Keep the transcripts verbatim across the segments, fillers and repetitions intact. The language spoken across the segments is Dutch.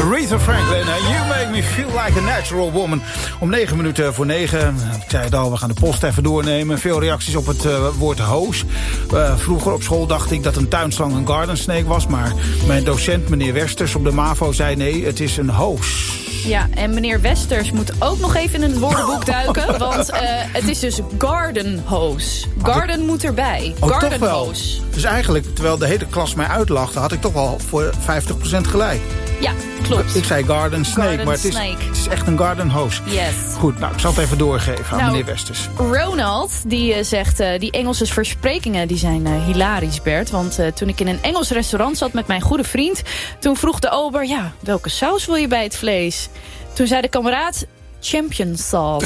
Aretha Franklin, and You Make Me Feel Like a Natural Woman. Om negen minuten voor negen. Ik zei het al, we gaan de post even doornemen. Veel reacties op het uh, woord hoos. Uh, vroeger op school dacht ik dat een tuinslang een garden snake was. Maar mijn docent, meneer Westers op de MAVO, zei nee, het is een hoos. Ja, en meneer Westers moet ook nog even in het woordenboek duiken. Want uh, het is dus garden hose. Garden moet erbij. Oh, garden toch wel. hose. Dus eigenlijk, terwijl de hele klas mij uitlachte, had ik toch wel voor vijftig procent gelijk. Ja, klopt. Ik zei garden snake, Garden maar het is, snake. het is echt een garden hose. Yes. Goed, nou, ik zal het even doorgeven aan Nou, meneer Westers. Ronald, die uh, zegt, uh, die Engelse versprekingen die zijn uh, hilarisch, Bert. Want uh, toen ik in een Engels restaurant zat met mijn goede vriend, toen vroeg de ober, ja, welke saus wil je bij het vlees? Toen zei de kameraad, champion salt.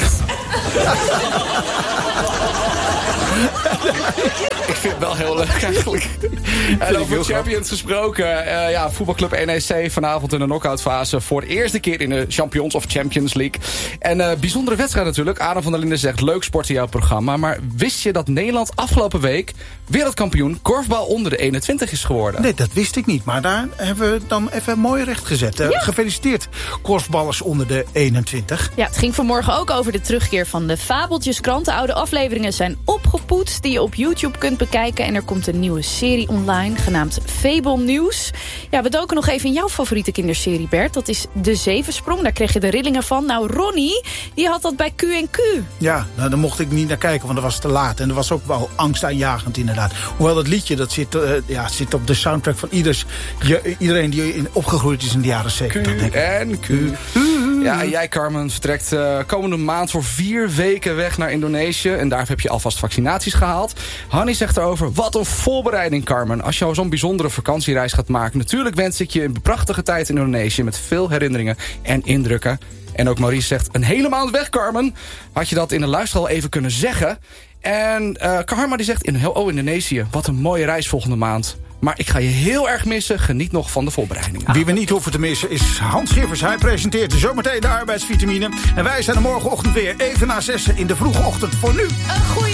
Ik vind het wel heel leuk eigenlijk. En over Champions gesproken. Uh, ja, voetbalclub N E C vanavond in de knock-outfase. Voor de eerste keer in de Champions of Champions League. En uh, bijzondere wedstrijd natuurlijk. Adam van der Linden zegt, leuk sport in jouw programma. Maar wist je dat Nederland afgelopen week wereldkampioen korfbal onder de eenentwintig is geworden? Nee, dat wist ik niet. Maar daar hebben we dan even mooi recht gezet. Uh, Ja. Gefeliciteerd, korfballers onder de eenentwintig. Ja, het ging vanmorgen ook over de terugkeer van de Fabeltjeskrant. De oude afleveringen zijn opgepoetst, die je op YouTube kunt bekijken. En er komt een nieuwe serie online, genaamd Fable Nieuws. Ja, we doken nog even in jouw favoriete kinderserie, Bert. Dat is De Zevensprong, daar kreeg je de rillingen van. Nou, Ronnie, die had dat bij Q en Q. Ja, nou, daar mocht ik niet naar kijken, want dat was te laat. En dat was ook wel angstaanjagend inderdaad. Hoewel dat liedje, dat zit, uh, ja, zit op de soundtrack van ieders, je, iedereen die in, opgegroeid is in de jaren zeventig. Q en Q. Ja, en jij, Carmen, vertrekt uh, komende maand voor vier weken weg naar Indonesië. En daar heb je alvast vaccinaties gehaald. Hanny zegt erover, wat een voorbereiding, Carmen. Als je zo'n bijzondere vakantiereis gaat maken. Natuurlijk wens ik je een prachtige tijd in Indonesië met veel herinneringen en indrukken. En ook Maurice zegt, een hele maand weg, Carmen. Had je dat in de luister al even kunnen zeggen? En uh, Karma die zegt, in, oh, Indonesië, wat een mooie reis volgende maand. Maar ik ga je heel erg missen. Geniet nog van de voorbereidingen. Wie we niet hoeven te missen is Hans Schiffers. Hij presenteert zometeen de arbeidsvitamine. En wij zijn er morgenochtend weer even na zessen in de vroege ochtend. Voor nu. Een goeie